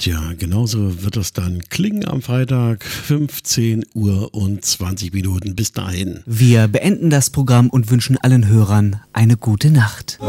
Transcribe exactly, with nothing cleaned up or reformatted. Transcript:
Tja, genauso wird es dann klingen am Freitag, fünfzehn Uhr und zwanzig Minuten. Bis dahin. Wir beenden das Programm und wünschen allen Hörern eine gute Nacht.